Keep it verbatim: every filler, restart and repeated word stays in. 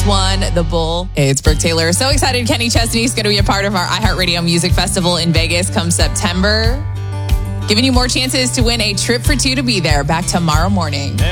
just won the Bull. Hey, it's Brooke Taylor. So excited Kenny Chesney is going to be a part of our iHeartRadio Music Festival in Vegas come September. Giving you more chances to win a trip for two to be there. Back tomorrow morning.